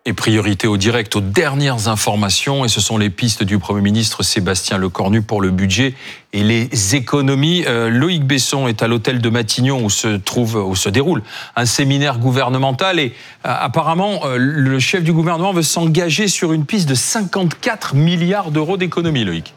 Et priorité au direct, aux dernières informations, et ce sont les pistes du Premier ministre Sébastien Lecornu pour le budget et les économies. Loïc Besson est à l'hôtel de Matignon où se déroule un séminaire gouvernemental et apparemment le chef du gouvernement veut s'engager sur une piste de 54 milliards d'euros d'économies, Loïc.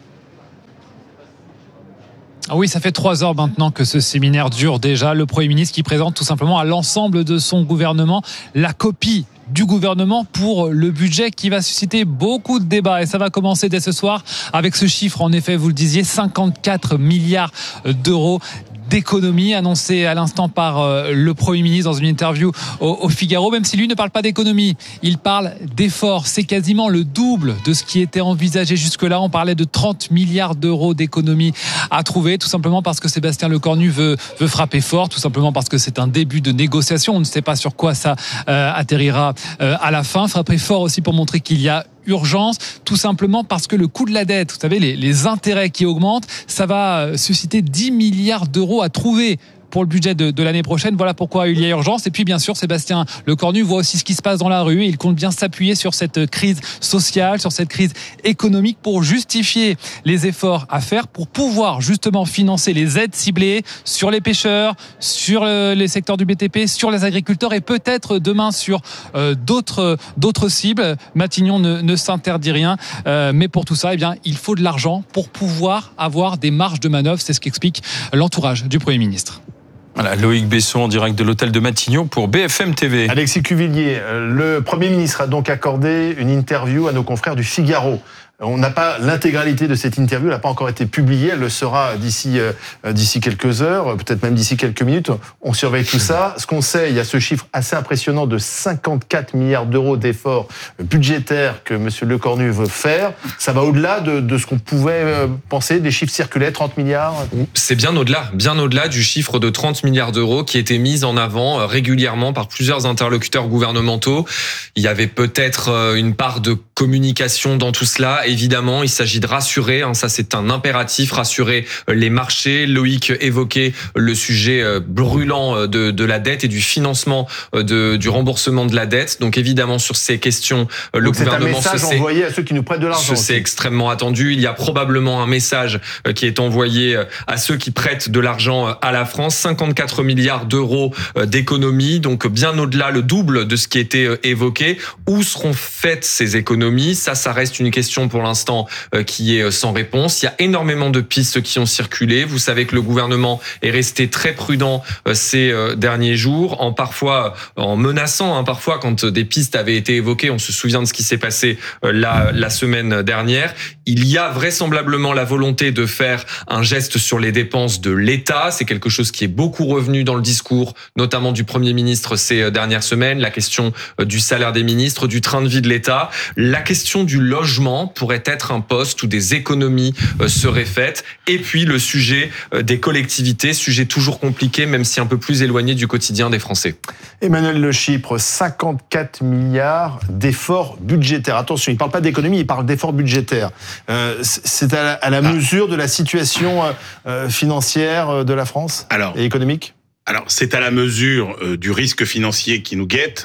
Ah oui, ça fait 3 heures maintenant que ce séminaire dure déjà. Le Premier ministre qui présente tout simplement à l'ensemble de son gouvernement la copie du gouvernement pour le budget qui va susciter beaucoup de débats. Et ça va commencer dès ce soir avec ce chiffre, en effet, vous le disiez, 54 milliards d'euros d'économie annoncée à l'instant par le Premier ministre dans une interview au Figaro, même si lui ne parle pas d'économie, il parle d'efforts. C'est quasiment le double de ce qui était envisagé jusque-là. On parlait de 30 milliards d'euros d'économie à trouver, tout simplement parce que Sébastien Lecornu veut frapper fort, tout simplement parce que c'est un début de négociation. On ne sait pas sur quoi ça atterrira à la fin. Frapper fort aussi pour montrer qu'il y a urgence, tout simplement parce que le coût de la dette, vous savez, les intérêts qui augmentent, ça va susciter 10 milliards d'euros à trouver pour le budget de l'année prochaine. Voilà pourquoi il y a urgence. Et puis bien sûr, Sébastien Lecornu voit aussi ce qui se passe dans la rue et il compte bien s'appuyer sur cette crise sociale, sur cette crise économique pour justifier les efforts à faire pour pouvoir justement financer les aides ciblées sur les pêcheurs, sur les secteurs du BTP, sur les agriculteurs et peut-être demain sur d'autres cibles. Matignon ne s'interdit rien, mais pour tout ça, eh bien, il faut de l'argent pour pouvoir avoir des marges de manœuvre. C'est ce qu'explique l'entourage du Premier ministre. Voilà, Loïc Besson en direct de l'hôtel de Matignon pour BFM TV. Alexis Cuvillier, le Premier ministre a donc accordé une interview à nos confrères du Figaro. On n'a pas l'intégralité de cette interview, elle n'a pas encore été publiée, elle le sera d'ici quelques heures, peut-être même d'ici quelques minutes. On surveille tout ça. Ce qu'on sait, il y a ce chiffre assez impressionnant de 54 milliards d'euros d'efforts budgétaires que M. Lecornu veut faire. Ça va au-delà de ce qu'on pouvait penser, des chiffres circulaient, 30 milliards. C'est bien au-delà du chiffre de 30 milliards d'euros qui était mis en avant régulièrement par plusieurs interlocuteurs gouvernementaux. Il y avait peut-être une part de communication dans tout cela. Évidemment, il s'agit de rassurer, ça c'est un impératif, rassurer les marchés. Loïc évoquait le sujet brûlant de la dette et du financement du remboursement de la dette. Donc évidemment, sur ces questions, le gouvernement c'est un message envoyé à ceux qui nous prêtent de l'argent. C'est extrêmement attendu. Il y a probablement un message qui est envoyé à ceux qui prêtent de l'argent à la France. 54 milliards d'euros d'économies, donc bien au-delà, le double de ce qui était évoqué. Où seront faites ces économies ? Ça reste une question pour l'instant qui est sans réponse. Il y a énormément de pistes qui ont circulé. Vous savez que le gouvernement est resté très prudent ces derniers jours, en menaçant parfois quand des pistes avaient été évoquées. On se souvient de ce qui s'est passé la semaine dernière. Il y a vraisemblablement la volonté de faire un geste sur les dépenses de l'État. C'est quelque chose qui est beaucoup revenu dans le discours, notamment du Premier ministre ces dernières semaines. La question du salaire des ministres, du train de vie de l'État. La question du logement pourrait être un poste où des économies seraient faites. Et puis le sujet des collectivités, sujet toujours compliqué, même si un peu plus éloigné du quotidien des Français. Emmanuel Le Chypre, 54 milliards d'efforts budgétaires. Attention, il ne parle pas d'économie, il parle d'efforts budgétaires. C'est à la mesure de la situation financière de la France et économique ? Alors, c'est à la mesure du risque financier qui nous guette.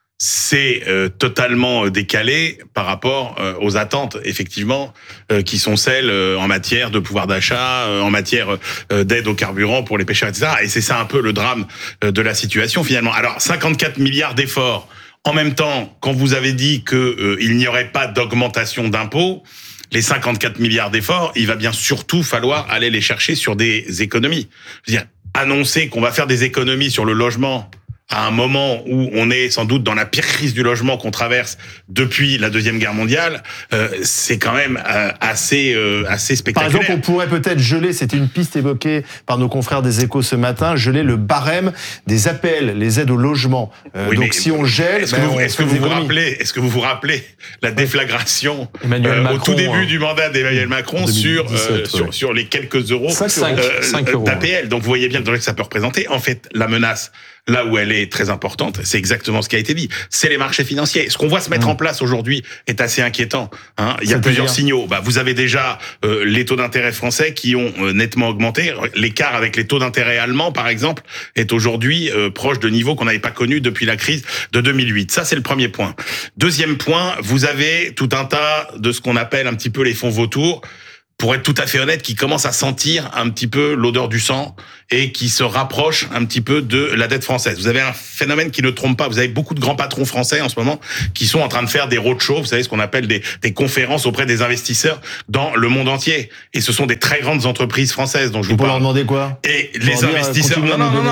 C'est totalement décalé par rapport aux attentes, effectivement, qui sont celles en matière de pouvoir d'achat, en matière d'aide au carburant pour les pêcheurs, etc. Et c'est ça un peu le drame de la situation, finalement. Alors, 54 milliards d'efforts. En même temps, quand vous avez dit qu'il n'y aurait pas d'augmentation d'impôts, les 54 milliards d'efforts, il va bien surtout falloir aller les chercher sur des économies. Je veux dire, annoncer qu'on va faire des économies sur le logement à un moment où on est sans doute dans la pire crise du logement qu'on traverse depuis la Deuxième Guerre mondiale, c'est quand même assez spectaculaire. Par exemple, on pourrait peut-être geler, c'était une piste évoquée par nos confrères des Échos ce matin, geler le barème des APL, les aides au logement. Oui, donc si on gèle, est-ce que vous vous rappelez la déflagration au tout début du mandat d'Emmanuel Macron 2017, sur les quelques euros, 5 euros d'APL. Donc vous voyez bien que ça peut représenter. En fait, la menace là où elle est très importante, c'est exactement ce qui a été dit. C'est les marchés financiers. Ce qu'on voit se mettre en place aujourd'hui est assez inquiétant. Hein. Il y a plusieurs signaux. Vous avez déjà les taux d'intérêt français qui ont nettement augmenté. L'écart avec les taux d'intérêt allemands, par exemple, est aujourd'hui proche de niveaux qu'on n'avait pas connus depuis la crise de 2008. Ça, c'est le premier point. Deuxième point, vous avez tout un tas de ce qu'on appelle un petit peu les fonds vautours, pour être tout à fait honnête, qui commence à sentir un petit peu l'odeur du sang et qui se rapproche un petit peu de la dette française. Vous avez un phénomène qui ne trompe pas. Vous avez beaucoup de grands patrons français en ce moment qui sont en train de faire des roadshows, vous savez, ce qu'on appelle des conférences auprès des investisseurs dans le monde entier. Et ce sont des très grandes entreprises françaises dont je vous parle. Pour leur demander quoi? Et les investisseurs,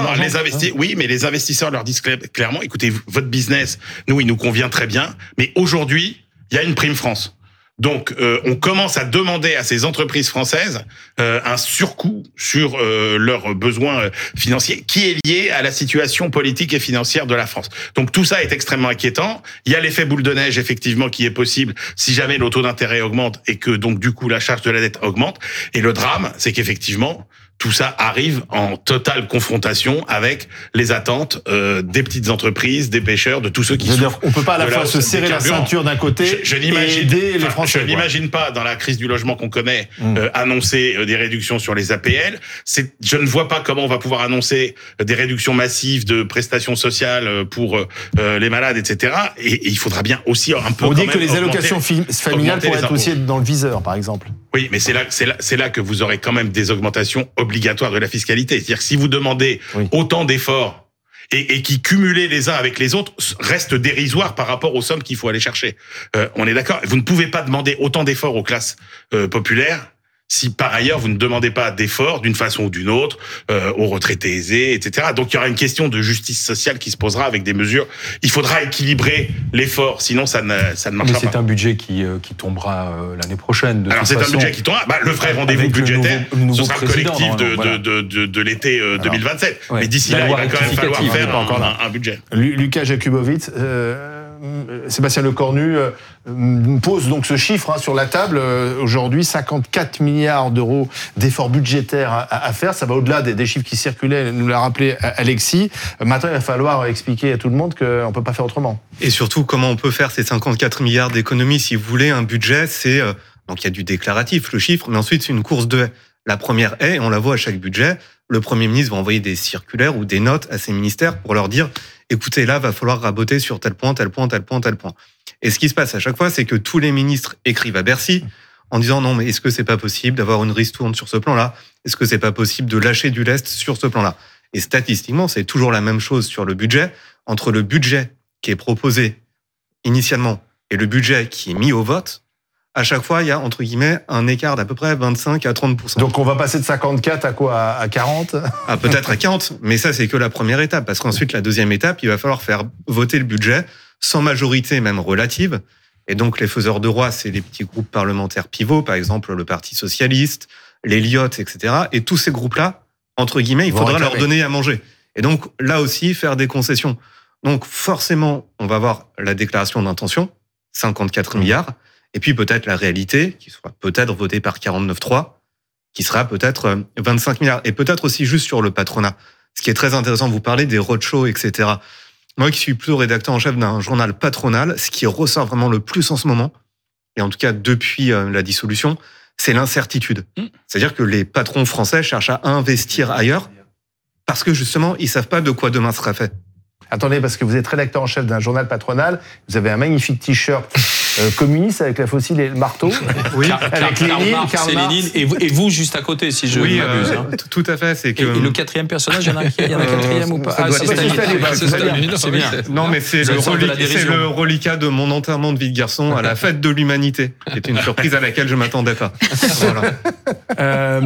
oui, mais les investisseurs leur disent clairement, écoutez, votre business, nous, il nous convient très bien, mais aujourd'hui, il y a une prime France. Donc, on commence à demander à ces entreprises françaises un surcoût sur leurs besoins financiers qui est lié à la situation politique et financière de la France. Donc, tout ça est extrêmement inquiétant. Il y a l'effet boule de neige, effectivement, qui est possible si jamais le taux d'intérêt augmente et que, donc, du coup, la charge de la dette augmente. Et le drame, c'est qu'effectivement, tout ça arrive en totale confrontation avec les attentes des petites entreprises, des pêcheurs, de tous ceux qui sont. On peut pas à la fois se serrer la ceinture d'un côté et aider les Français. Je n'imagine pas, dans la crise du logement qu'on connaît, annoncer des réductions sur les APL. Je ne vois pas comment on va pouvoir annoncer des réductions massives de prestations sociales pour les malades, etc. Et il faudra bien aussi un peu. On dit que les allocations familiales pourraient être aussi dans le viseur, par exemple. Oui, mais c'est là que vous aurez quand même des augmentations obligatoires de la fiscalité. C'est-à-dire que si vous demandez autant d'efforts et qui cumulés les uns avec les autres restent dérisoires par rapport aux sommes qu'il faut aller chercher. On est d'accord. Vous ne pouvez pas demander autant d'efforts aux classes populaires si par ailleurs vous ne demandez pas d'efforts d'une façon ou d'une autre aux retraités aisés, etc. Donc il y aura une question de justice sociale qui se posera avec des mesures. Il faudra équilibrer l'effort, sinon ça ne marchera pas. Mais c'est un budget qui tombera l'année prochaine. Alors c'est un budget qui tombera. Le vrai rendez-vous budgétaire, ce sera le collectif de l'été 2027. Ouais. Mais d'ici là, il va quand même falloir faire un budget. Lucas Jakubowicz, Sébastien Lecornu pose donc ce chiffre sur la table. Aujourd'hui, 54 milliards d'euros d'efforts budgétaires à faire. Ça va au-delà des chiffres qui circulaient, nous l'a rappelé Alexis. Maintenant, il va falloir expliquer à tout le monde qu'on ne peut pas faire autrement. Et surtout, comment on peut faire ces 54 milliards d'économies? Si vous voulez, un budget, c'est... Donc, il y a du déclaratif, le chiffre, mais ensuite, c'est une course de haies. La première haie, on la voit à chaque budget, le Premier ministre va envoyer des circulaires ou des notes à ses ministères pour leur dire « Écoutez, là, va falloir raboter sur tel point, tel point, tel point, tel point ». Et ce qui se passe à chaque fois, c'est que tous les ministres écrivent à Bercy en disant « Non, mais est-ce que c'est pas possible d'avoir une ristourne sur ce plan-là? Est-ce que c'est pas possible de lâcher du lest sur ce plan-là ?» Et statistiquement, c'est toujours la même chose sur le budget. Entre le budget qui est proposé initialement et le budget qui est mis au vote, à chaque fois, il y a, entre guillemets, un écart d'à peu près 25 à 30%. Donc on va passer de 54 à quoi? À 40? Peut-être à 40, mais ça, c'est que la première étape. Parce qu'ensuite, la deuxième étape, il va falloir faire voter le budget sans majorité, même relative. Et donc, les faiseurs de roi, c'est les petits groupes parlementaires pivots, par exemple le Parti socialiste, les Lyottes, etc. Et tous ces groupes-là, entre guillemets, il faudra leur donner à manger. Et donc, là aussi, faire des concessions. Donc, forcément, on va avoir la déclaration d'intention, 54 milliards. Et puis peut-être la réalité, qui sera peut-être votée par 49.3, qui sera peut-être 25 milliards. Et peut-être aussi juste sur le patronat. Ce qui est très intéressant, vous parlez des roadshows, etc. Moi qui suis plutôt rédacteur en chef d'un journal patronal, ce qui ressort vraiment le plus en ce moment, et en tout cas depuis la dissolution, c'est l'incertitude. C'est-à-dire que les patrons français cherchent à investir ailleurs parce que justement, ils savent pas de quoi demain sera fait. Attendez, parce que vous êtes rédacteur en chef d'un journal patronal, vous avez un magnifique t-shirt communiste avec la fossile et le marteau. Oui, avec Lénine, et vous juste à côté, si je m'abuse. Tout à fait. C'est que... Et le quatrième personnage, il y en a un quatrième ou pas? C'est Staline. C'est bien. Non, mais c'est le reliquat de mon enterrement de vie de garçon à la fête de l'humanité. C'est une surprise à laquelle je m'attendais pas. Voilà.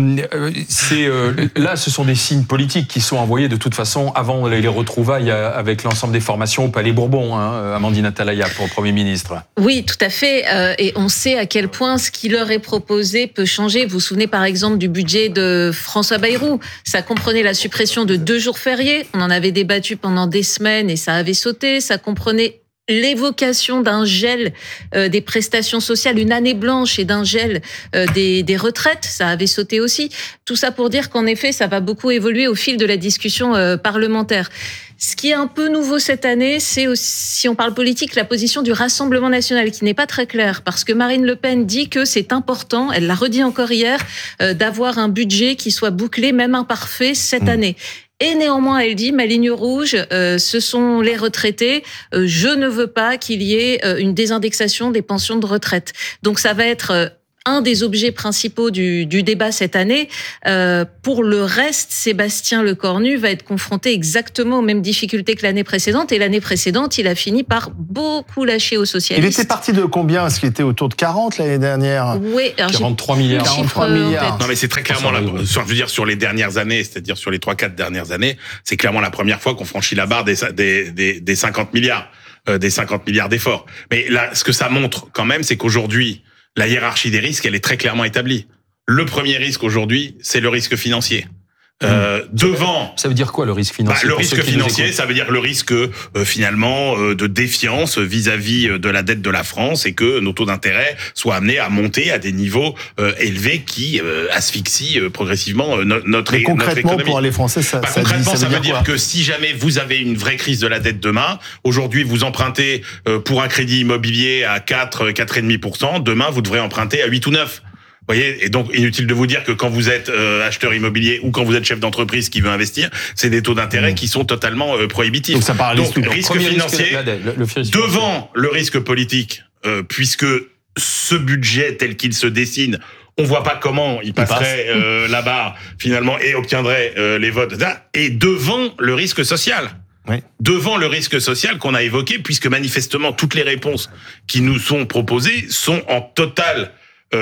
Là, ce sont des signes politiques qui sont envoyés de toute façon avant les retrouvailles avec l'ensemble des formations au Palais Bourbon, Amandine Atalaya, pour le Premier ministre. Oui, tout à fait. Et on sait à quel point ce qui leur est proposé peut changer. Vous vous souvenez par exemple du budget de François Bayrou. Ça comprenait la suppression de 2 jours fériés. On en avait débattu pendant des semaines et ça avait sauté. Ça comprenait l'évocation d'un gel des prestations sociales, une année blanche et d'un gel des retraites, ça avait sauté aussi. Tout ça pour dire qu'en effet, ça va beaucoup évoluer au fil de la discussion parlementaire. Ce qui est un peu nouveau cette année, c'est aussi, si on parle politique, la position du Rassemblement national qui n'est pas très claire, parce que Marine Le Pen dit que c'est important, elle l'a redit encore hier, d'avoir un budget qui soit bouclé, même imparfait, cette année. Et néanmoins, elle dit, ma ligne rouge, ce sont les retraités. Je ne veux pas qu'il y ait une désindexation des pensions de retraite. Donc ça va être un des objets principaux du débat cette année. Pour le reste, Sébastien Lecornu va être confronté exactement aux mêmes difficultés que l'année précédente. Et l'année précédente, il a fini par beaucoup lâcher aux socialistes. Il était parti de combien? Est-ce qu'il était autour de 40 l'année dernière? Oui, alors 43 milliards. 43 milliards. Non, mais c'est très clairement, je veux dire, sur les dernières années, c'est-à-dire sur les 3-4 dernières années, c'est clairement la première fois qu'on franchit la barre des 50 milliards, des 50 milliards d'efforts. Mais là, ce que ça montre quand même, c'est qu'aujourd'hui, la hiérarchie des risques, elle est très clairement établie. Le premier risque aujourd'hui, c'est le risque financier. Devant. Ça veut dire quoi le risque financier? Le risque financier, ça veut dire le risque finalement de défiance vis-à-vis de la dette de la France et que nos taux d'intérêt soient amenés à monter à des niveaux élevés qui asphyxient progressivement notre économie. Concrètement, pour les Français, ça veut dire que si jamais vous avez une vraie crise de la dette demain, aujourd'hui vous empruntez pour un crédit immobilier à 4,5%, demain vous devrez emprunter à 8 ou 9. Vous voyez, et donc inutile de vous dire que quand vous êtes acheteur immobilier ou quand vous êtes chef d'entreprise qui veut investir, c'est des taux d'intérêt qui sont totalement prohibitifs. Donc ça paralyse tout. Risque financier devant le risque politique, puisque ce budget tel qu'il se dessine, on voit pas comment il passerait la barre finalement et obtiendrait les votes. Et devant le risque social. Oui. Devant le risque social qu'on a évoqué, puisque manifestement toutes les réponses qui nous sont proposées sont en totale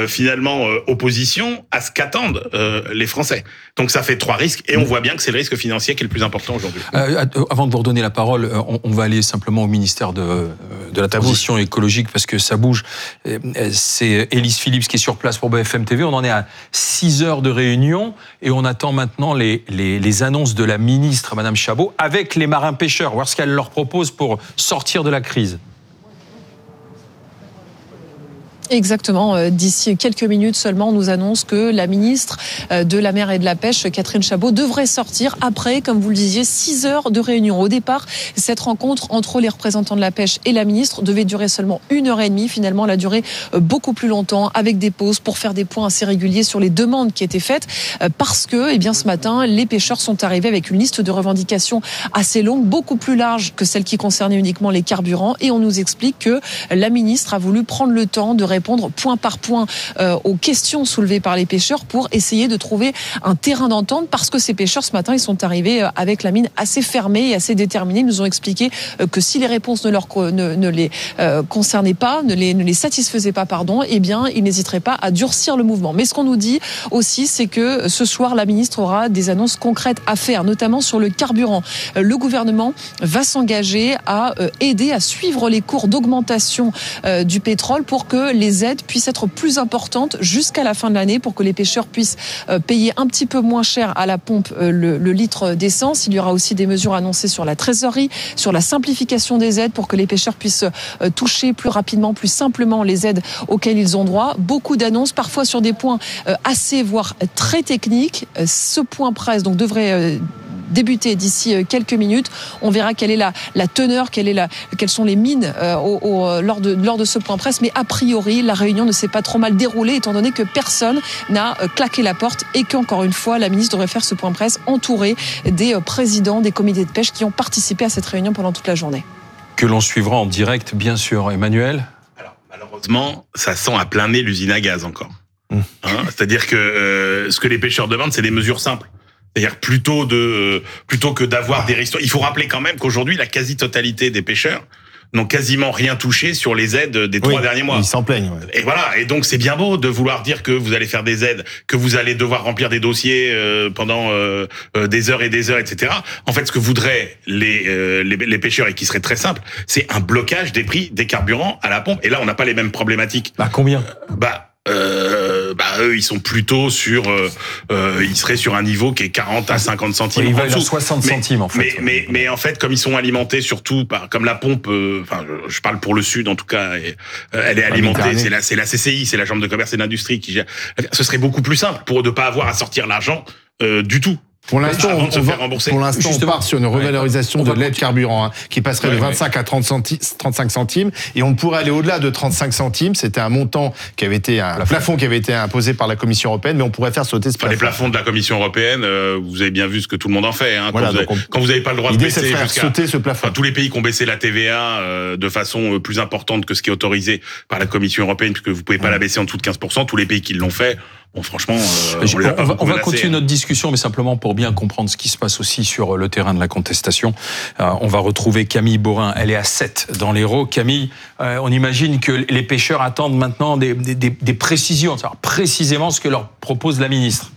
opposition à ce qu'attendent les Français. Donc ça fait 3 risques et on voit bien que c'est le risque financier qui est le plus important aujourd'hui. Avant de vous redonner la parole, on va aller simplement au ministère de la Transition écologique parce que ça bouge. C'est Élise Phillips qui est sur place pour BFM TV. On en est à 6 heures de réunion et on attend maintenant les annonces de la ministre, Madame Chabot, avec les marins-pêcheurs, voir ce qu'elle leur propose pour sortir de la crise. Exactement. D'ici quelques minutes seulement, on nous annonce que la ministre de la Mer et de la Pêche, Catherine Chabot, devrait sortir après, comme vous le disiez, 6 heures de réunion. Au départ, cette rencontre entre les représentants de la pêche et la ministre devait durer seulement 1h30. Finalement, elle a duré beaucoup plus longtemps, avec des pauses pour faire des points assez réguliers sur les demandes qui étaient faites, parce que, ce matin, les pêcheurs sont arrivés avec une liste de revendications assez longue, beaucoup plus large que celle qui concernait uniquement les carburants. Et on nous explique que la ministre a voulu prendre le temps de répondre point par point aux questions soulevées par les pêcheurs pour essayer de trouver un terrain d'entente, parce que ces pêcheurs ce matin ils sont arrivés avec la mine assez fermée et assez déterminée. Ils nous ont expliqué que si les réponses ne les concernaient pas, ne les satisfaisaient pas, ils n'hésiteraient pas à durcir le mouvement. Mais ce qu'on nous dit aussi, c'est que ce soir la ministre aura des annonces concrètes à faire, notamment sur le carburant. Le gouvernement va s'engager à aider à suivre les cours d'augmentation du pétrole pour que les aides puissent être plus importantes jusqu'à la fin de l'année, pour que les pêcheurs puissent payer un petit peu moins cher à la pompe le litre d'essence. Il y aura aussi des mesures annoncées sur la trésorerie, sur la simplification des aides pour que les pêcheurs puissent toucher plus rapidement, plus simplement les aides auxquelles ils ont droit. Beaucoup d'annonces, parfois sur des points assez, voire très techniques. Ce point presse donc devrait débuter d'ici quelques minutes. On verra quelle est la teneur, quelles sont les mines lors de ce point presse. Mais a priori, la réunion ne s'est pas trop mal déroulée, étant donné que personne n'a claqué la porte et qu'encore une fois, la ministre devrait faire ce point presse entourée des présidents des comités de pêche qui ont participé à cette réunion pendant toute la journée. Que l'on suivra en direct, bien sûr. Emmanuel ? Alors, malheureusement, ça sent à plein nez l'usine à gaz encore. C'est-à-dire que ce que les pêcheurs demandent, c'est des mesures simples. C'est-à-dire plutôt que d'avoir des restrictions. Il faut rappeler quand même qu'aujourd'hui, la quasi-totalité des pêcheurs n'ont quasiment rien touché sur les aides des 3 derniers mois. Ils s'en plaignent. Ouais. Et voilà. Et donc, c'est bien beau de vouloir dire que vous allez faire des aides, que vous allez devoir remplir des dossiers pendant des heures et des heures, etc. En fait, ce que voudraient les pêcheurs, et qui serait très simple, c'est un blocage des prix des carburants à la pompe. Et là, on n'a pas les mêmes problématiques. Combien? eux, ils sont plutôt sur, ils seraient sur un niveau qui est 40 à 50 centimes. Ils veulent à 60 centimes, en fait. Mais en fait, comme ils sont alimentés surtout comme la pompe, enfin, je parle pour le Sud, en tout cas, elle est alimentée, c'est la CCI, c'est la Chambre de commerce et d'industrie qui gère. Ce serait beaucoup plus simple pour eux de pas avoir à sortir l'argent, du tout. Pour l'instant, on part sur une revalorisation de l'aide carburant qui passerait de 25 à 35 centimes et on pourrait aller au-delà de 35 centimes. C'était un montant qui avait été un plafond qui avait été imposé par la Commission européenne, mais on pourrait faire sauter ce plafond. Les plafonds de la Commission européenne, vous avez bien vu ce que tout le monde en fait. Hein, voilà, quand vous n'avez pas le droit de baisser jusqu'à sauter ce plafond. Tous les pays qui ont baissé la TVA de façon plus importante que ce qui est autorisé par la Commission européenne, puisque vous pouvez pas la baisser en dessous de 15%. Tous les pays qui l'ont fait. Bon, franchement, on va continuer notre discussion, mais simplement pour bien comprendre ce qui se passe aussi sur le terrain de la contestation. On va retrouver Camille Borin. Elle est à 7 dans l'Hérault. Camille, on imagine que les pêcheurs attendent maintenant des précisions, c'est-à-dire précisément ce que leur propose la ministre.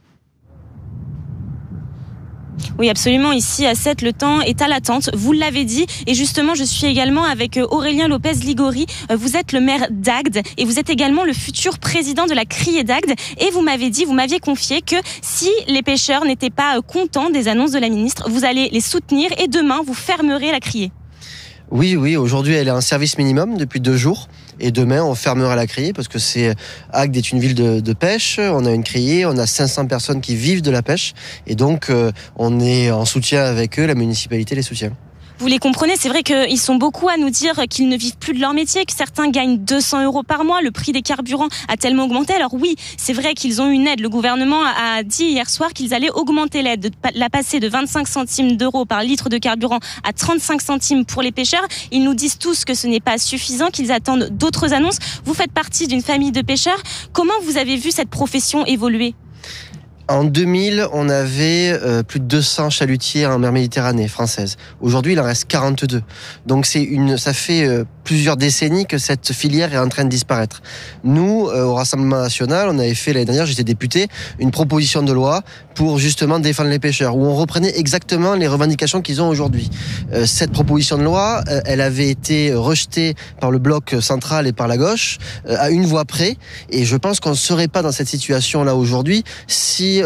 Oui, absolument. Ici, à 7, le temps est à l'attente. Vous l'avez dit. Et justement, je suis également avec Aurélien Lopez-Ligori. Vous êtes le maire d'Agde et vous êtes également le futur président de la Criée d'Agde. Et vous m'aviez confié que si les pêcheurs n'étaient pas contents des annonces de la ministre, vous allez les soutenir et demain, vous fermerez la Criée. Oui, aujourd'hui, elle est en service minimum depuis 2 jours. Et demain, on fermera la criée parce que Agde est une ville de pêche. On a une criée, on a 500 personnes qui vivent de la pêche. Et donc, on est en soutien avec eux, la municipalité les soutient. Vous les comprenez, c'est vrai qu'ils sont beaucoup à nous dire qu'ils ne vivent plus de leur métier, que certains gagnent 200 € par mois, le prix des carburants a tellement augmenté. Alors oui, c'est vrai qu'ils ont une aide. Le gouvernement a dit hier soir qu'ils allaient augmenter l'aide, la passer de 25 centimes d'euros par litre de carburant à 35 centimes pour les pêcheurs. Ils nous disent tous que ce n'est pas suffisant, qu'ils attendent d'autres annonces. Vous faites partie d'une famille de pêcheurs. Comment vous avez vu cette profession évoluer ? En 2000, on avait plus de 200 chalutiers en mer Méditerranée française. Aujourd'hui, il en reste 42. Donc ça fait plusieurs décennies que cette filière est en train de disparaître. Nous, au Rassemblement national, on avait fait l'année dernière, j'étais député, une proposition de loi pour justement défendre les pêcheurs, où on reprenait exactement les revendications qu'ils ont aujourd'hui. Cette proposition de loi, elle avait été rejetée par le bloc central et par la gauche, à une voix près, et je pense qu'on ne serait pas dans cette situation-là aujourd'hui si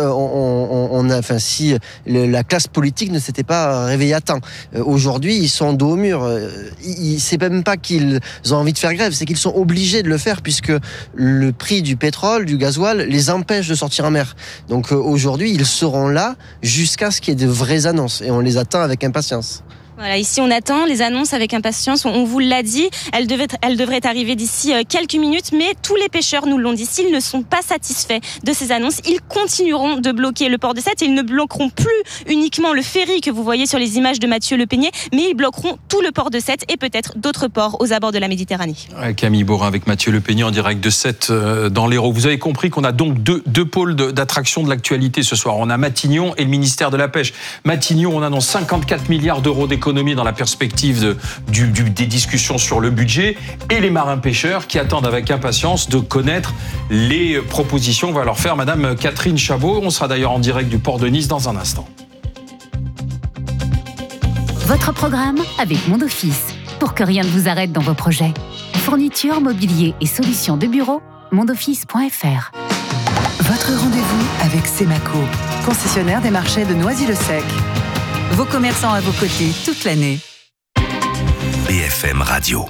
la classe politique ne s'était pas réveillée à temps. Aujourd'hui, ils sont dos au mur. C'est même pas qu'ils ont envie de faire grève, c'est qu'ils sont obligés de le faire puisque le prix du pétrole, du gasoil, les empêche de sortir en mer. Donc aujourd'hui, ils seront là jusqu'à ce qu'il y ait de vraies annonces et on les attend avec impatience. Voilà, ici on attend les annonces avec impatience, on vous l'a dit, elles devraient arriver d'ici quelques minutes, mais tous les pêcheurs nous l'ont dit, s'ils ne sont pas satisfaits de ces annonces, ils continueront de bloquer le port de Sète et ils ne bloqueront plus uniquement le ferry que vous voyez sur les images de Mathieu Lepeignet, mais ils bloqueront tout le port de Sète et peut-être d'autres ports aux abords de la Méditerranée. Camille Borin avec Mathieu Lepeignet en direct de Sète dans l'Hérault. Vous avez compris qu'on a donc deux pôles d'attraction de l'actualité ce soir. On a Matignon et le ministère de la Pêche. Matignon, on annonce 54 milliards d'euros d'économie dans la perspective des discussions sur le budget et les marins-pêcheurs qui attendent avec impatience de connaître les propositions va leur faire Madame Catherine Chabot. On sera d'ailleurs en direct du port de Nice dans un instant. Votre programme avec Mondoffice, pour que rien ne vous arrête dans vos projets. Fourniture, mobilier et solutions de bureau, mondoffice.fr. Votre rendez-vous avec Semaco, concessionnaire des marchés de Noisy-le-Sec. Vos commerçants à vos côtés toute l'année. BFM Radio.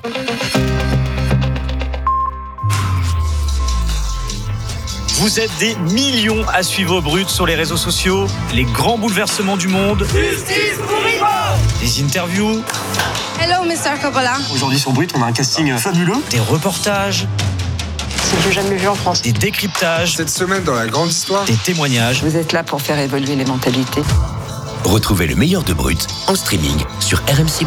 Vous êtes des millions à suivre Brut sur les réseaux sociaux, les grands bouleversements du monde, Justice pour Ivo, des interviews. Hello Mr. Coppola. Aujourd'hui sur Brut, on a un casting fabuleux, des reportages. C'est du jamais vu en France. Des décryptages. Cette semaine dans la grande histoire. Des témoignages. Vous êtes là pour faire évoluer les mentalités. Retrouvez le meilleur de Brut en streaming sur RMC+.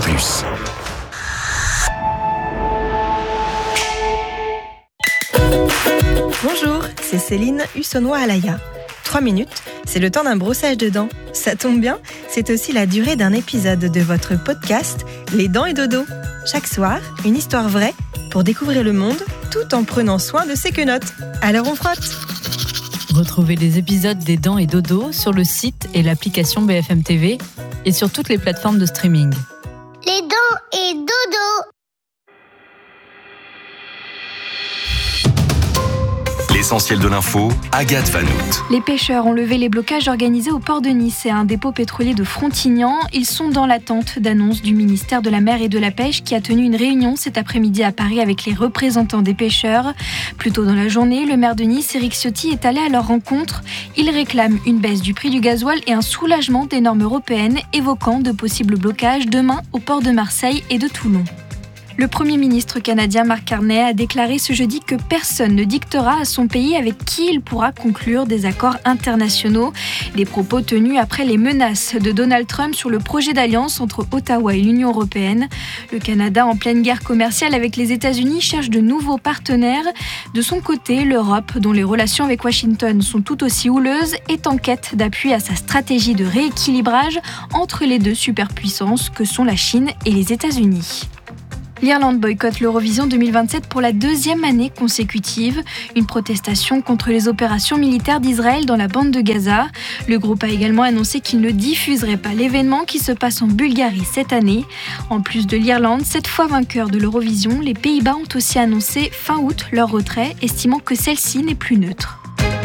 Bonjour, c'est Céline Hussonnois-Alaya. 3 minutes, c'est le temps d'un brossage de dents. Ça tombe bien, c'est aussi la durée d'un épisode de votre podcast Les Dents et Dodo. Chaque soir, une histoire vraie pour découvrir le monde tout en prenant soin de ses quenottes. Alors on frotte. Retrouvez les épisodes des Dents et Dodo sur le site et l'application BFM TV et sur toutes les plateformes de streaming. Les Dents et Dodo. Les L'essentiel de l'info, Agathe Van Hout. Les pêcheurs ont levé les blocages organisés au port de Nice et à un dépôt pétrolier de Frontignan. Ils sont dans l'attente d'annonces du ministère de la Mer et de la Pêche qui a tenu une réunion cet après-midi à Paris avec les représentants des pêcheurs. Plus tôt dans la journée, le maire de Nice, Éric Ciotti, est allé à leur rencontre. Il réclame une baisse du prix du gasoil et un soulagement des normes européennes, évoquant de possibles blocages demain au port de Marseille et de Toulon. Le Premier ministre canadien Mark Carney a déclaré ce jeudi que personne ne dictera à son pays avec qui il pourra conclure des accords internationaux. Des propos tenus après les menaces de Donald Trump sur le projet d'alliance entre Ottawa et l'Union européenne. Le Canada, en pleine guerre commerciale avec les États-Unis, cherche de nouveaux partenaires. De son côté, l'Europe, dont les relations avec Washington sont tout aussi houleuses, est en quête d'appui à sa stratégie de rééquilibrage entre les deux superpuissances que sont la Chine et les États-Unis. L'Irlande boycotte l'Eurovision 2027 pour la deuxième année consécutive. Une protestation contre les opérations militaires d'Israël dans la bande de Gaza. Le groupe a également annoncé qu'il ne diffuserait pas l'événement qui se passe en Bulgarie cette année. En plus de l'Irlande, 7 fois vainqueur de l'Eurovision, les Pays-Bas ont aussi annoncé fin août leur retrait, estimant que celle-ci n'est plus neutre.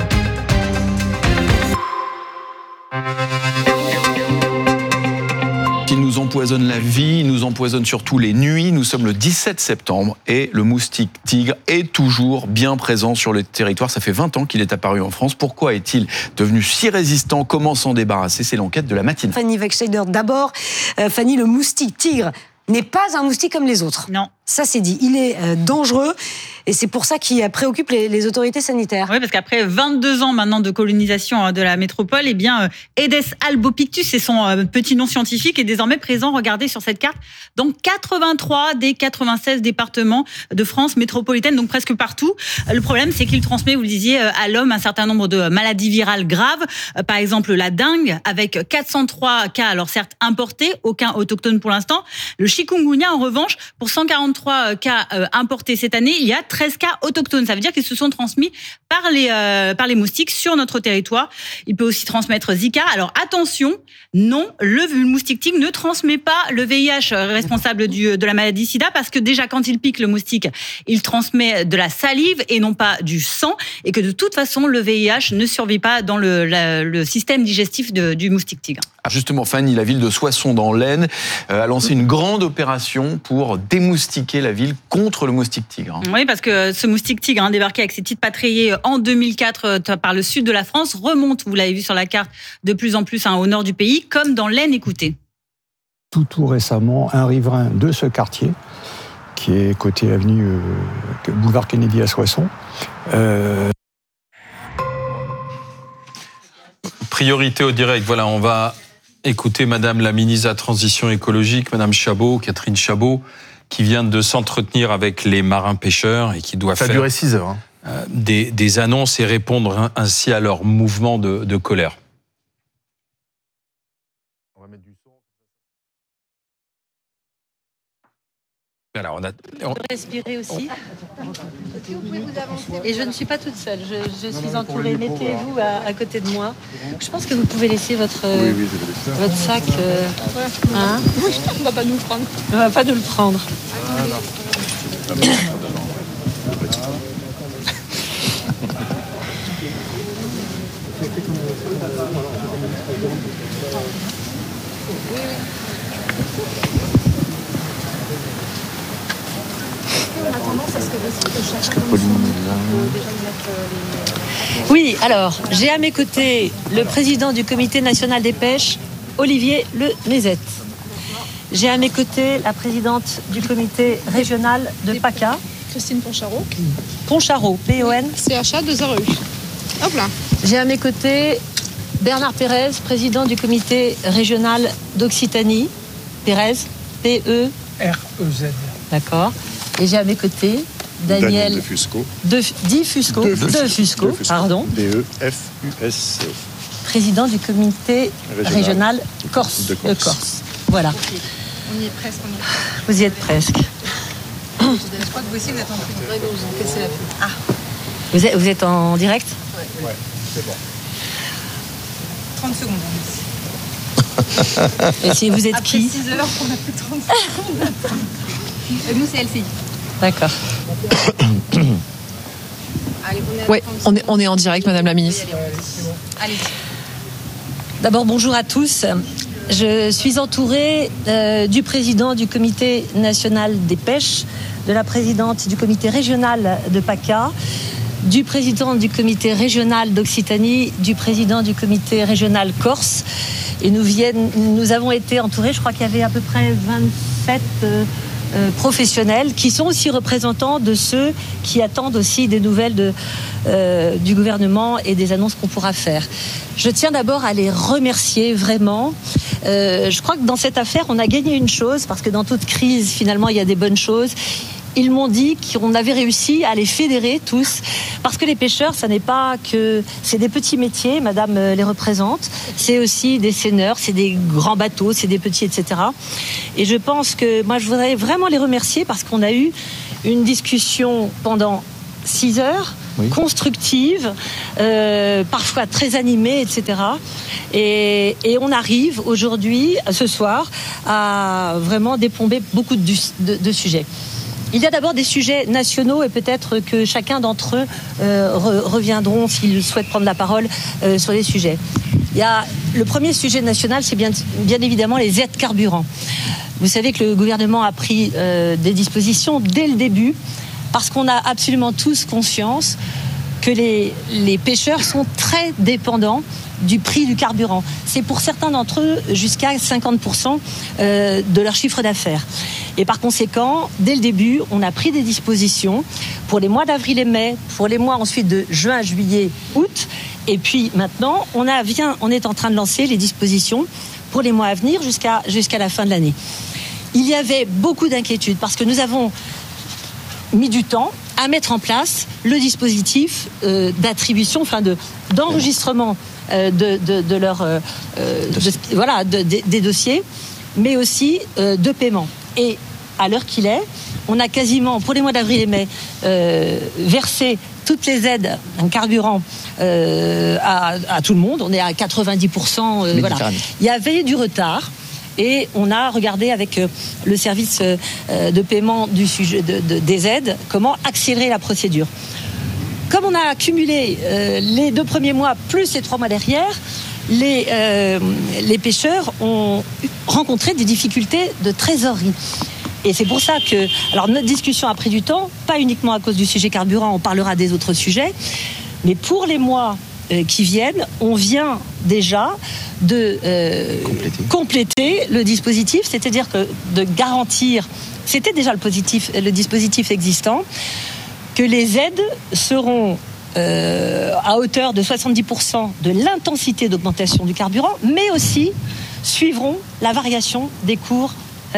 Il nous empoisonne la vie, il nous empoisonne surtout les nuits. Nous sommes le 17 septembre et le moustique tigre est toujours bien présent sur le territoire. Ça fait 20 ans qu'il est apparu en France. Pourquoi est-il devenu si résistant ? Comment s'en débarrasser ? C'est l'enquête de la matinée. Fanny Wegscheider, d'abord. Fanny, le moustique tigre n'est pas un moustique comme les autres. Non. Ça, c'est dit. Il est dangereux et c'est pour ça qu'il préoccupe les autorités sanitaires. Oui, parce qu'après 22 ans maintenant de colonisation de la métropole, eh bien, Aedes albopictus, c'est son petit nom scientifique, est désormais présent, regardez sur cette carte, dans 83 des 96 départements de France métropolitaine, donc presque partout. Le problème, c'est qu'il transmet, vous le disiez, à l'homme un certain nombre de maladies virales graves, par exemple la dengue, avec 403 cas, alors certes importés, aucun autochtone pour l'instant. Le chikungunya, en revanche, pour 143 cas importés cette année, il y a 13 cas autochtones. Ça veut dire qu'ils se sont transmis par les moustiques sur notre territoire. Il peut aussi transmettre Zika. Alors attention, non, le moustique tigre ne transmet pas le VIH responsable de la maladie SIDA, parce que déjà quand il pique le moustique, il transmet de la salive et non pas du sang, et que de toute façon le VIH ne survit pas dans le système digestif du moustique tigre. Ah justement, Fanny, la ville de Soissons dans l'Aisne a lancé une grande opération pour démoustiquer la ville contre le moustique tigre. Oui, parce que ce moustique tigre, débarqué avec ses petites pattes rayées en 2004 par le sud de la France, remonte, vous l'avez vu sur la carte, de plus en plus au nord du pays, comme dans l'Aisne. Écoutez. Tout récemment, un riverain de ce quartier, qui est côté avenue boulevard Kennedy à Soissons, Priorité au direct, voilà, on va écouter Madame la ministre de la Transition écologique, Madame Chabot, Catherine Chabot, qui vient de s'entretenir avec les marins-pêcheurs et qui doit faire... Ça a duré 6 heures. Des annonces et répondre ainsi à leur mouvement de colère. On va mettre du son. Alors, on respirer aussi. Et je ne suis pas toute seule. Je suis entourée. Mettez-vous à côté de moi. Je pense que vous pouvez laisser votre sac. Hein, on ne va pas nous le prendre. On ne va pas nous le prendre. Oui, alors, j'ai à mes côtés le président du comité national des pêches, Olivier Le Nézet. J'ai à mes côtés la présidente du comité régional de PACA, Christine Poncharo. Poncharo, P-O-N. CHA2REU. Hop là. J'ai à mes côtés Bernard Pérez, président du comité régional d'Occitanie. Pérez, P-E-R-E-Z. D'accord. Et j'ai à mes côtés Daniel Defusco. Defusco, pardon. D-E-F-U-S-C. Président du comité régional Corse. De Corse. Voilà. On y est presque. Vous y êtes presque. Je crois que vous aussi, vous êtes en plus. Vous en cassez la pub. Ah. Vous êtes en direct ? Ouais, c'est bon. 30 secondes. Et si vous êtes après qui ? 6 heures, on a plus de 30 secondes. Nous, c'est LCI. D'accord. Oui, on est en direct, Madame la Ministre. D'abord, bonjour à tous. Je suis entourée du président du comité national des pêches, de la présidente du comité régional de PACA, du président du comité régional d'Occitanie, du président du comité régional Corse. Et nous avons été entourés, je crois qu'il y avait à peu près 27 professionnels qui sont aussi représentants de ceux qui attendent aussi des nouvelles du gouvernement et des annonces qu'on pourra faire. Je tiens d'abord à les remercier vraiment. Je crois que dans cette affaire, on a gagné une chose, parce que dans toute crise, finalement, il y a des bonnes choses. Ils m'ont dit qu'on avait réussi à les fédérer tous, parce que les pêcheurs, ça n'est pas que... C'est des petits métiers, madame les représente, c'est aussi des seineurs, c'est des grands bateaux, c'est des petits, etc. Et je pense que, moi, je voudrais vraiment les remercier, parce qu'on a eu une discussion pendant 6 heures, constructive, parfois très animée, etc. Et on arrive aujourd'hui, ce soir, à vraiment déplomber beaucoup de sujets. Il y a d'abord des sujets nationaux, et peut-être que chacun d'entre eux reviendront, s'ils souhaitent prendre la parole, sur les sujets. Il y a le premier sujet national, c'est bien évidemment les aides carburant. Vous savez que le gouvernement a pris des dispositions dès le début, parce qu'on a absolument tous conscience que les pêcheurs sont très dépendants du prix du carburant. C'est pour certains d'entre eux jusqu'à 50% de leur chiffre d'affaires. Et par conséquent, dès le début, on a pris des dispositions pour les mois d'avril et mai, pour les mois ensuite de juin, juillet, août. Et puis maintenant, on est en train de lancer les dispositions pour les mois à venir jusqu'à la fin de l'année. Il y avait beaucoup d'inquiétudes, parce que nous avons mis du temps à mettre en place le dispositif d'attribution, d'enregistrement des dossiers, mais aussi de paiement. Et à l'heure qu'il est, on a quasiment, pour les mois d'avril et mai, versé toutes les aides en carburant à tout le monde. On est à 90%. Il y avait du retard. Et on a regardé avec le service de paiement du sujet des aides comment accélérer la procédure. Comme on a accumulé les 2 premiers mois plus les 3 mois derrière, les pêcheurs ont rencontré des difficultés de trésorerie. Et c'est pour ça que... Alors notre discussion a pris du temps, pas uniquement à cause du sujet carburant, on parlera des autres sujets, mais pour les mois qui viennent, on vient déjà de compléter le dispositif, c'est-à-dire que de garantir, c'était déjà le dispositif existant, que les aides seront à hauteur de 70% de l'intensité d'augmentation du carburant, mais aussi suivront la variation des cours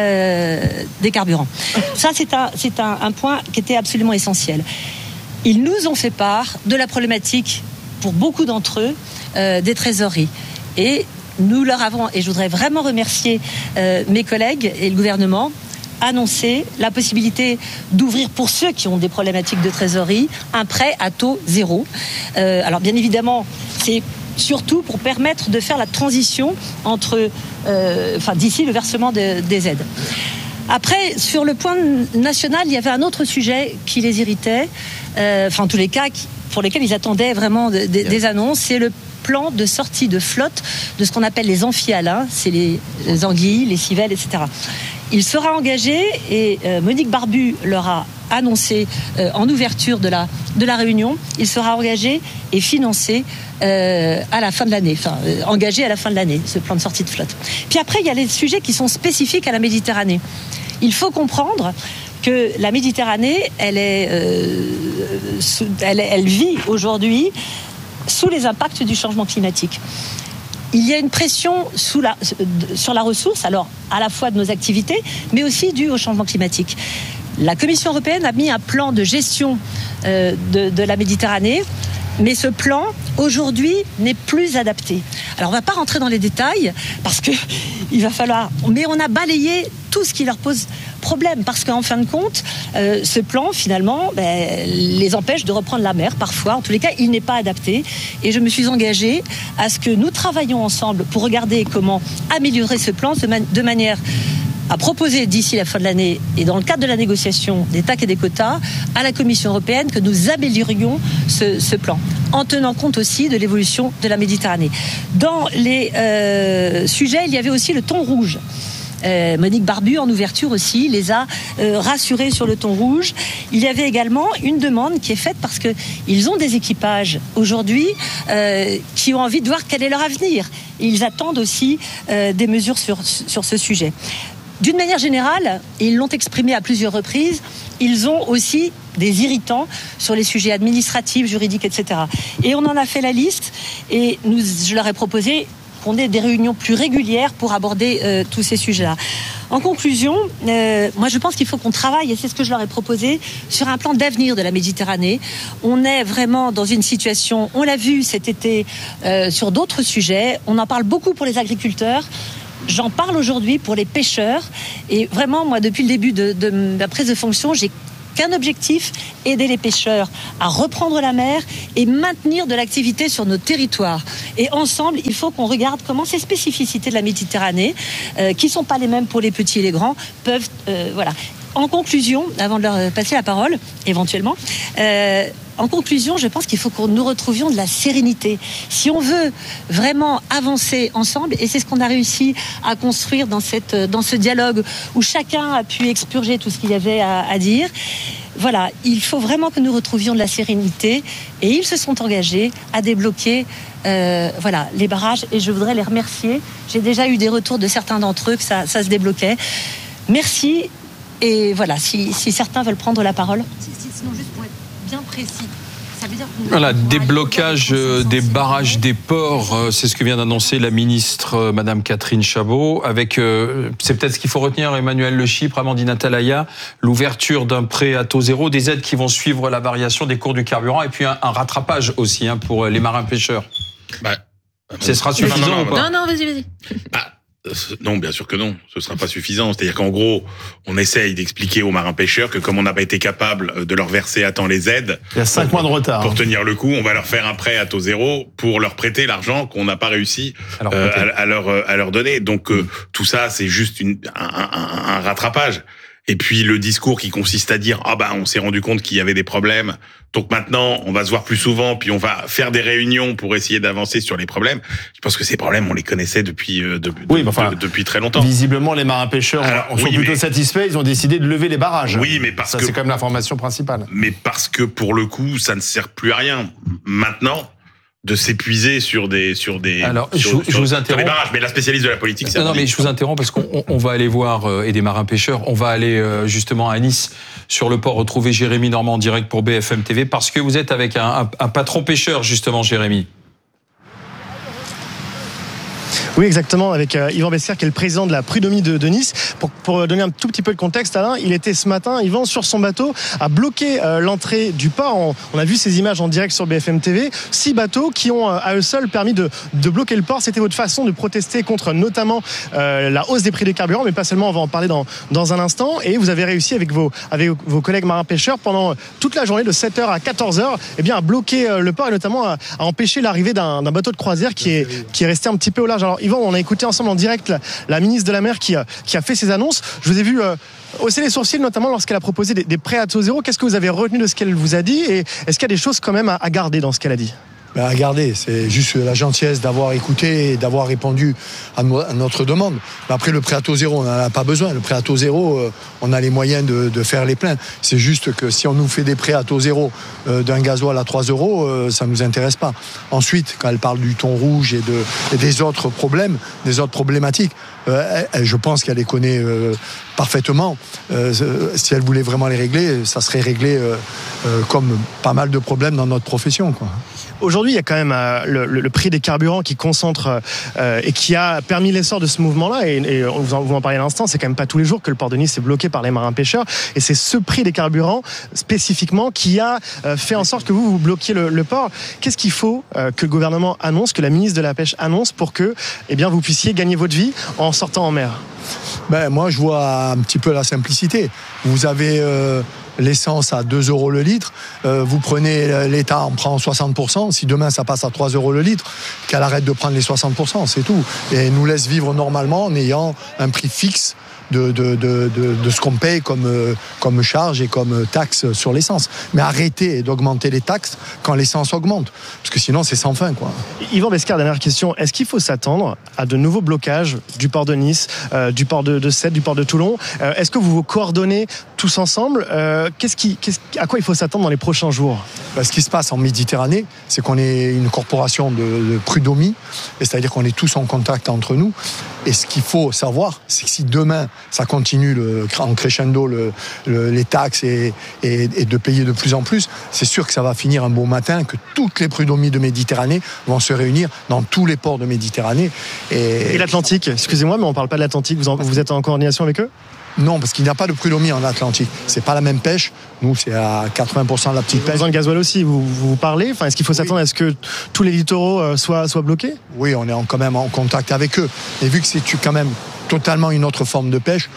des carburants. Ça, c'est un point qui était absolument essentiel. Ils nous ont fait part de la problématique, pour beaucoup d'entre eux, des trésoreries. Et nous leur avons, et je voudrais vraiment remercier mes collègues et le gouvernement, annoncer la possibilité d'ouvrir pour ceux qui ont des problématiques de trésorerie un prêt à taux 0. Alors bien évidemment, c'est surtout pour permettre de faire la transition entre, d'ici le versement des aides. Après, sur le point national, il y avait un autre sujet qui les irritait, en tous les cas, pour lesquels ils attendaient vraiment des annonces, c'est le plan de sortie de flotte de ce qu'on appelle les amphihalins, c'est les anguilles, les civelles, etc. Il sera engagé, et Monique Barbu leur a annoncé en ouverture de la réunion, il sera engagé et financé à la fin de l'année, engagé à la fin de l'année, ce plan de sortie de flotte. Puis après, il y a les sujets qui sont spécifiques à la Méditerranée. Il faut comprendre que la Méditerranée, elle vit aujourd'hui sous les impacts du changement climatique. Il y a une pression sur la ressource, alors à la fois de nos activités, mais aussi due au changement climatique. La Commission européenne a mis un plan de gestion de la Méditerranée, mais ce plan, aujourd'hui, n'est plus adapté. Alors, on ne va pas rentrer dans les détails, parce que il va falloir... Mais on a balayé tout ce qui leur pose problème, parce qu'en fin de compte, ce plan, finalement, les empêche de reprendre la mer, parfois. En tous les cas, il n'est pas adapté. Et je me suis engagée à ce que nous travaillions ensemble pour regarder comment améliorer ce plan de manière à proposer d'ici la fin de l'année et dans le cadre de la négociation des TAC et des quotas à la Commission européenne que nous améliorions ce plan, en tenant compte aussi de l'évolution de la Méditerranée. Dans les sujets, il y avait aussi le thon rouge. Monique Barbu, en ouverture aussi, les a rassurés sur le thon rouge. Il y avait également une demande qui est faite parce qu'ils ont des équipages aujourd'hui qui ont envie de voir quel est leur avenir. Ils attendent aussi des mesures sur ce sujet. D'une manière générale, ils l'ont exprimé à plusieurs reprises, ils ont aussi des irritants sur les sujets administratifs, juridiques, etc. Et on en a fait la liste et je leur ai proposé qu'on ait des réunions plus régulières pour aborder tous ces sujets-là. En conclusion, moi je pense qu'il faut qu'on travaille, et c'est ce que je leur ai proposé, sur un plan d'avenir de la Méditerranée. On est vraiment dans une situation, on l'a vu cet été sur d'autres sujets, on en parle beaucoup pour les agriculteurs. J'en parle aujourd'hui pour les pêcheurs. Et vraiment, moi, depuis le début de ma prise de fonction, j'ai qu'un objectif, aider les pêcheurs à reprendre la mer et maintenir de l'activité sur nos territoires. Et ensemble, il faut qu'on regarde comment ces spécificités de la Méditerranée, qui ne sont pas les mêmes pour les petits et les grands, peuvent... voilà. En conclusion, avant de leur passer la parole, éventuellement... En conclusion, je pense qu'il faut que nous retrouvions de la sérénité. Si on veut vraiment avancer ensemble, et c'est ce qu'on a réussi à construire dans ce dialogue où chacun a pu expurger tout ce qu'il y avait à dire, voilà, il faut vraiment que nous retrouvions de la sérénité. Et ils se sont engagés à débloquer les barrages. Et je voudrais les remercier. J'ai déjà eu des retours de certains d'entre eux que ça se débloquait. Merci. Et voilà, si certains veulent prendre la parole. Sinon, juste pour être bien précis. Ça veut dire voilà, déblocage des barrages des ports, c'est ce que vient d'annoncer la ministre Madame Catherine Chabot, avec, c'est peut-être ce qu'il faut retenir, Emmanuel Le Chypre, Amandine Atalaya, l'ouverture d'un prêt à taux zéro, des aides qui vont suivre la variation des cours du carburant, et puis un rattrapage aussi pour les marins pêcheurs. Ce sera suffisant ou pas ? Non, vas-y. Non, bien sûr que non. Ce sera pas suffisant. C'est-à-dire qu'en gros, on essaye d'expliquer aux marins pêcheurs que comme on n'a pas été capable de leur verser à temps les aides, il y a 5 mois de retard. Pour tenir le coup, on va leur faire un prêt à taux zéro pour leur prêter l'argent qu'on n'a pas réussi à leur donner. Donc tout ça, c'est juste un rattrapage. Et puis le discours qui consiste à dire on s'est rendu compte qu'il y avait des problèmes, donc maintenant on va se voir plus souvent, puis on va faire des réunions pour essayer d'avancer sur les problèmes. Je pense que ces problèmes on les connaissait depuis très longtemps. Visiblement les marins pêcheurs sont plutôt satisfaits, ils ont décidé de lever les barrages. Oui, mais parce que c'est quand même l'information principale. Mais parce que pour le coup ça ne sert plus à rien maintenant de s'épuiser sur des je vous interromps. Les barrages, mais la spécialiste de la politique, c'est mais je vous interromps parce qu'on va aller voir et des marins pêcheurs, on va aller justement à Nice sur le port retrouver Jérémy Normand en direct pour BFM TV parce que vous êtes avec un patron pêcheur justement, Jérémy. Oui, exactement, avec Yvan Bessière, qui est le président de la Prud'homie de Nice. Pour donner un tout petit peu de contexte, Alain, il était ce matin, Yvan, sur son bateau, à bloquer l'entrée du port. On a vu ces images en direct sur BFM TV. 6 bateaux qui ont à eux seuls permis de bloquer le port. C'était votre façon de protester contre notamment la hausse des prix des carburants, mais pas seulement, on va en parler dans un instant. Et vous avez réussi avec vos collègues marins-pêcheurs pendant toute la journée de 7h à 14h à bloquer le port et notamment à empêcher l'arrivée d'un bateau de croisière qui est resté un petit peu au large. Alors Yvan, on a écouté ensemble en direct la ministre de la Mer qui a fait ses annonces. Je vous ai vu hausser les sourcils, notamment lorsqu'elle a proposé des prêts à taux zéro. Qu'est-ce que vous avez retenu de ce qu'elle vous a dit et est-ce qu'il y a des choses quand même à garder dans ce qu'elle a dit ? À garder, c'est juste la gentillesse d'avoir écouté et d'avoir répondu à notre demande. Mais après, le prêt à taux zéro, on n'en a pas besoin. Le prêt à taux zéro, on a les moyens de faire les pleins. C'est juste que si on nous fait des prêts à taux zéro d'un gasoil à 3 €, ça ne nous intéresse pas. Ensuite, quand elle parle du thon rouge et des autres problèmes, des autres problématiques, je pense qu'elle les connaît parfaitement. Si elle voulait vraiment les régler, ça serait réglé comme pas mal de problèmes dans notre profession, quoi. Aujourd'hui, il y a quand même le prix des carburants qui concentre et qui a permis l'essor de ce mouvement-là. Et vous en parlez à l'instant, c'est quand même pas tous les jours que le port de Nice est bloqué par les marins-pêcheurs. Et c'est ce prix des carburants, spécifiquement, qui a fait en sorte que vous bloquiez le port. Qu'est-ce qu'il faut que le gouvernement annonce, que la ministre de la Pêche annonce pour que vous puissiez gagner votre vie en sortant en mer ? Moi, je vois un petit peu la simplicité. Vous avez l'essence à 2 € le litre, vous prenez, l'État en prend 60%, si demain ça passe à 3 € le litre, qu'elle arrête de prendre les 60%, c'est tout. Et nous laisse vivre normalement en ayant un prix fixe de ce qu'on paye comme charge et comme taxe sur l'essence. Mais arrêtez d'augmenter les taxes quand l'essence augmente, parce que sinon c'est sans fin, quoi. Yvan Bescar, dernière question. Est-ce qu'il faut s'attendre à de nouveaux blocages du port de Nice, du port de Sète, du port de Toulon? Est-ce que vous vous coordonnez tous ensemble? À quoi il faut s'attendre dans les prochains jours? Ce qui se passe en Méditerranée, c'est qu'on est une corporation de prud'homie, c'est-à-dire qu'on est tous en contact entre nous. Et ce qu'il faut savoir, c'est que si demain ça continue en crescendo les taxes et de payer de plus en plus, c'est sûr que ça va finir un beau matin, que toutes les prud'homies de Méditerranée vont se réunir dans tous les ports de Méditerranée. Et l'Atlantique, excusez-moi, mais on ne parle pas de l'Atlantique, vous êtes en coordination avec eux? Non, parce qu'il n'y a pas de prud'homie en Atlantique. C'est pas la même pêche. Nous, c'est à 80% de la petite pêche. Dans le gasoil aussi, vous parlez. Est-ce qu'il faut s'attendre à ce que tous les littoraux soient bloqués? Oui, on est quand même en contact avec eux. Et vu que c'est quand même totalement une autre forme de pêche,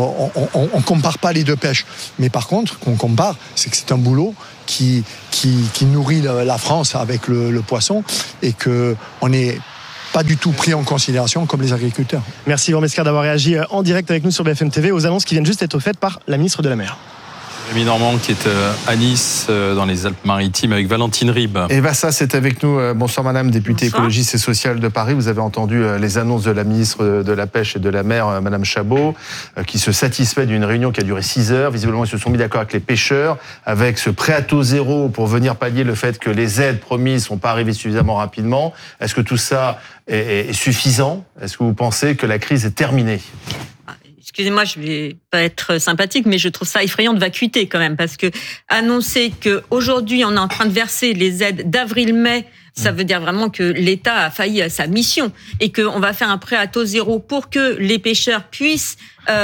on compare pas les deux pêches. Mais par contre, qu'on compare, c'est que c'est un boulot qui nourrit la France avec le poisson, et qu'on n'est pas du tout pris en considération comme les agriculteurs. Merci Yvan Bescar d'avoir réagi en direct avec nous sur BFM TV aux annonces qui viennent juste d'être faites par la ministre de la Mer. Jérémy Normand qui est à Nice, dans les Alpes-Maritimes, avec Valentine Ribes. Eva Sass est avec nous. Bonsoir madame, députée écologiste et sociale de Paris. Vous avez entendu les annonces de la ministre de la Pêche et de la Mer, madame Chabot, qui se satisfait d'une réunion qui a duré 6 heures. Visiblement, ils se sont mis d'accord avec les pêcheurs, avec ce prêt à taux zéro pour venir pallier le fait que les aides promises ne sont pas arrivées suffisamment rapidement. Est-ce que tout ça est suffisant? Est-ce que vous pensez que la crise est terminée? Excusez-moi, je vais pas être sympathique, mais je trouve ça effrayant de vacuité quand même, parce que annoncer que aujourd'hui on est en train de verser les aides d'avril-mai, ça veut dire vraiment que l'État a failli à sa mission et qu'on va faire un prêt à taux zéro pour que les pêcheurs puissent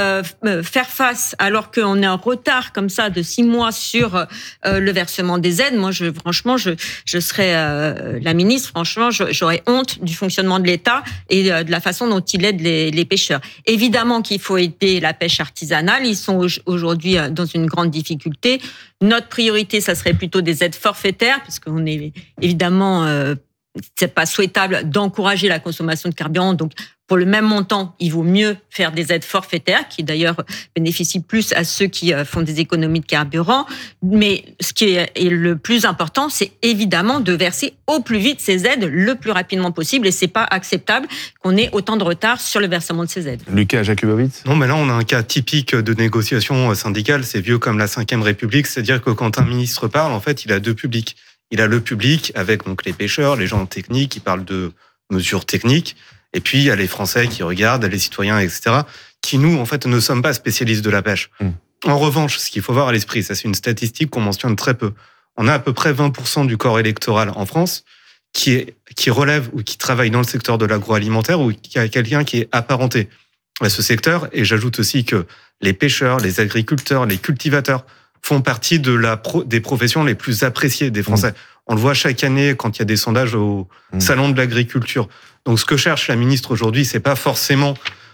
faire face, alors qu'on est en retard comme ça de 6 mois sur le versement des aides. Moi, franchement, je serais la ministre. Franchement, j'aurais honte du fonctionnement de l'État et de la façon dont il aide les pêcheurs. Évidemment qu'il faut aider la pêche artisanale. Ils sont aujourd'hui dans une grande difficulté. Notre priorité, ça serait plutôt des aides forfaitaires, parce qu'on est évidemment, c'est pas souhaitable d'encourager la consommation de carburant. Donc, pour le même montant, il vaut mieux faire des aides forfaitaires, qui d'ailleurs bénéficient plus à ceux qui font des économies de carburant. Mais ce qui est le plus important, c'est évidemment de verser au plus vite ces aides le plus rapidement possible. Et c'est pas acceptable qu'on ait autant de retard sur le versement de ces aides. Lucas Jakubowicz. Non, mais là, on a un cas typique de négociation syndicale. C'est vieux comme la Ve République. C'est-à-dire que quand un ministre parle, en fait, il a deux publics. Il a le public avec donc les pêcheurs, les gens techniques qui parlent de mesures techniques. Et puis, il y a les Français qui regardent, les citoyens, etc., qui, nous, en fait, ne sommes pas spécialistes de la pêche. En revanche, ce qu'il faut voir à l'esprit, ça, c'est une statistique qu'on mentionne très peu. On a à peu près 20% du corps électoral en France qui relève ou qui travaille dans le secteur de l'agroalimentaire ou qui a quelqu'un qui est apparenté à ce secteur. Et j'ajoute aussi que les pêcheurs, les agriculteurs, les cultivateurs font partie des professions les plus appréciées des Français. On le voit chaque année quand il y a des sondages au salon de l'agriculture. Donc, ce que cherche la ministre aujourd'hui, c'est pas forcément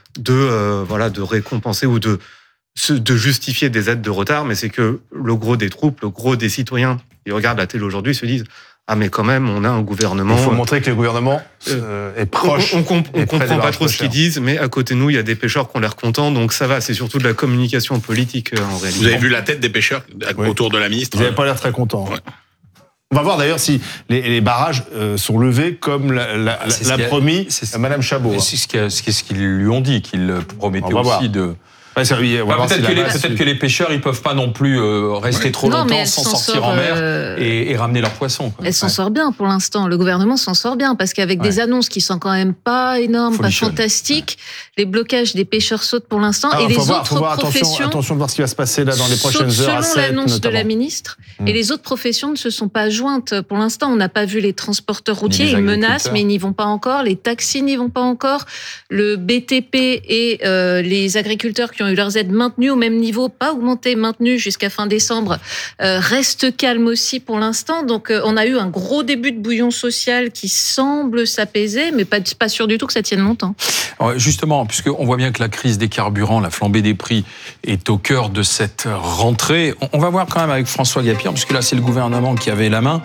de récompenser ou de justifier des aides de retard, mais c'est que le gros des troupes, le gros des citoyens, ils regardent la télé aujourd'hui, se disent ah mais quand même, on a un gouvernement. Il faut montrer que le gouvernement est proche. On comprend pas trop ce qu'ils disent, mais à côté de nous, il y a des pêcheurs qui ont l'air contents, donc ça va. C'est surtout de la communication politique en réalité. Vous avez vu la tête des pêcheurs autour de la ministre? Ils n'avaient pas l'air très contents. Ouais. On va voir d'ailleurs si les barrages sont levés comme l'a promis Madame Chabot. C'est ce qu'ils lui ont dit, qu'ils promettaient aussi de... Ouais, peut-être que les pêcheurs, ils peuvent pas non plus rester trop longtemps sans sortir en mer et ramener leurs poissons. Elle s'en sort bien pour l'instant. Le gouvernement s'en sort bien parce qu'avec des annonces qui sont quand même pas énormes, pas fantastiques, les blocages des pêcheurs sautent pour l'instant. Et les autres professions... Attention de voir ce qui va se passer là dans les prochaines heures. Selon l'annonce de la ministre. Et les autres professions ne se sont pas jointes. Pour l'instant, on n'a pas vu les transporteurs routiers. Ils menacent, mais ils n'y vont pas encore. Les taxis n'y vont pas encore. Le BTP et les agriculteurs qui ont eu leurs aides maintenues au même niveau, pas augmentées, maintenues jusqu'à fin décembre, restent calmes aussi pour l'instant. Donc, on a eu un gros début de bouillon social qui semble s'apaiser, mais pas sûr du tout que ça tienne longtemps. Alors justement, puisqu'on voit bien que la crise des carburants, la flambée des prix est au cœur de cette rentrée, on va voir quand même avec François Gapien, puisque là, c'est le gouvernement qui avait la main.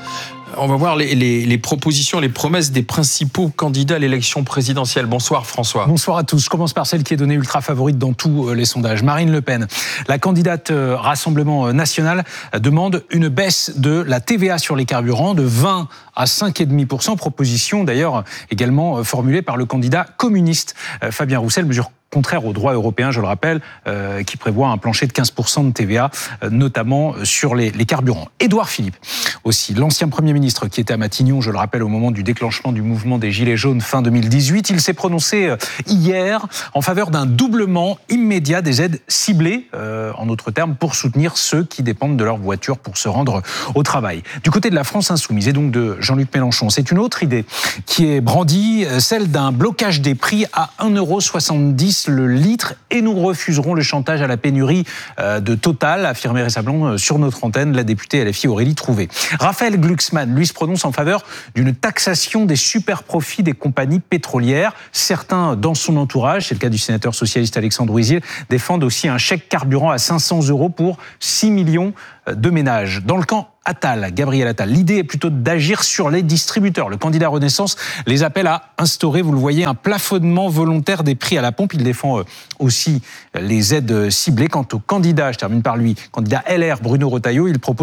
On va voir les propositions, les promesses des principaux candidats à l'élection présidentielle. Bonsoir François. Bonsoir à tous. Je commence par celle qui est donnée ultra favorite dans tous les sondages. Marine Le Pen, la candidate Rassemblement National, demande une baisse de la TVA sur les carburants de 20 à 5,5%. Proposition d'ailleurs également formulée par le candidat communiste Fabien Roussel, mesure contraire au droit européen, je le rappelle, qui prévoit un plancher de 15% de TVA, notamment sur les carburants. Édouard Philippe, aussi, l'ancien Premier ministre qui était à Matignon, je le rappelle, au moment du déclenchement du mouvement des Gilets jaunes fin 2018, il s'est prononcé hier en faveur d'un doublement immédiat des aides ciblées, en d'autres termes, pour soutenir ceux qui dépendent de leur voiture pour se rendre au travail. Du côté de la France insoumise et donc de Jean-Luc Mélenchon, c'est une autre idée qui est brandie, celle d'un blocage des prix à 1,70 € le litre, et nous refuserons le chantage à la pénurie de Total, affirmé récemment sur notre antenne la députée LFI Aurélie Trouvé. Raphaël Glucksmann, lui, se prononce en faveur d'une taxation des super profits des compagnies pétrolières. Certains dans son entourage, c'est le cas du sénateur socialiste Alexandre Ouizil, défendent aussi un chèque carburant à 500 € pour 6 millions de ménages. Dans le camp Attal, Gabriel Attal, l'idée est plutôt d'agir sur les distributeurs. Le candidat Renaissance les appelle à instaurer, vous le voyez, un plafonnement volontaire des prix à la pompe. Il défend aussi les aides ciblées. Quant au candidat, je termine par lui, candidat LR Bruno Retailleau, il propose